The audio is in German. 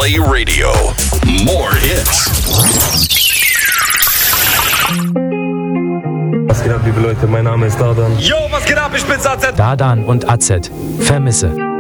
Play Radio. More hits. Was geht ab, liebe Leute? Mein Name ist Dardan. Yo, was geht ab? Ich bin's AZ. Dardan und AZ. Vermisse.